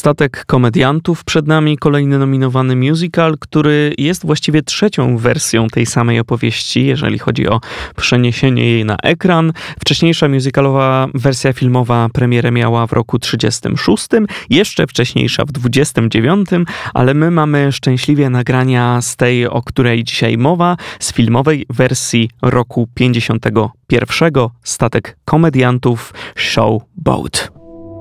Statek komediantów, przed nami kolejny nominowany musical, który jest właściwie trzecią wersją tej samej opowieści, jeżeli chodzi o przeniesienie jej na ekran. Wcześniejsza musicalowa wersja filmowa premierę miała w roku 36, jeszcze wcześniejsza w 29, ale my mamy szczęśliwie nagrania z tej, o której dzisiaj mowa, z filmowej wersji roku 51. Statek komediantów Showboat.